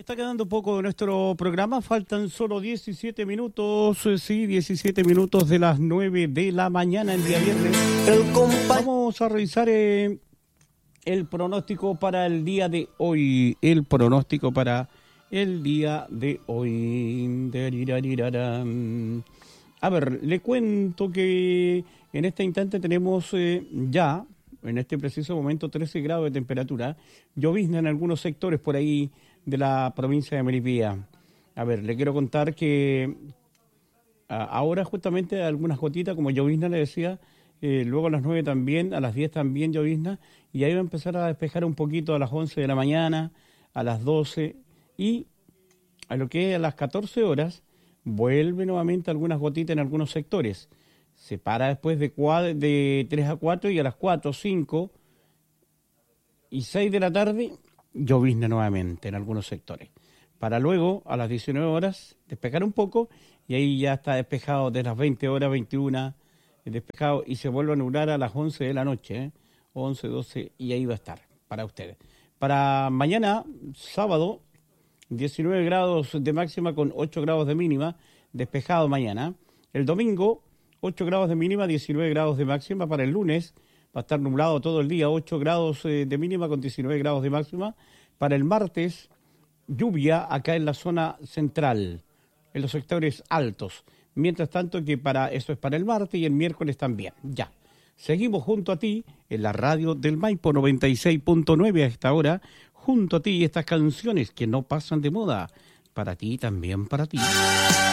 Está quedando poco de nuestro programa, faltan solo 17 minutos, sí, 17 minutos de las 9 de la mañana el día viernes. Vamos a revisar el pronóstico para el día de hoy, A ver, le cuento que en este instante tenemos ya, en este preciso momento, 13 grados de temperatura, llovizna en algunos sectores por ahí de la provincia de Melipilla. A ver, le quiero contar que ahora justamente algunas gotitas, como llovizna le decía, luego a las 9 también, a las 10 también llovizna, y ahí va a empezar a despejar un poquito a las 11 de la mañana, a las 12, y a lo que es a las 14 horas, vuelve nuevamente algunas gotitas en algunos sectores. Se para después de 3 a 4 y a las 4, 5 y 6 de la tarde, llovizna nuevamente en algunos sectores. Para luego, a las 19 horas, despejar un poco y ahí ya está despejado de las 20 horas, 21, despejado y se vuelve a nublar a las 11 de la noche, 11, 12 y ahí va a estar para ustedes. Para mañana, sábado, 19 grados de máxima con 8 grados de mínima, despejado mañana. El domingo, 8 grados de mínima, 19 grados de máxima. Para el lunes va a estar nublado todo el día, 8 grados de mínima con 19 grados de máxima. Para el martes, lluvia acá en la zona central, en los sectores altos. Mientras tanto que eso es para el martes y el miércoles también. Ya. Seguimos junto a ti en la radio del Maipo 96.9 a esta hora. Junto a ti estas canciones que no pasan de moda. Para ti, también para ti.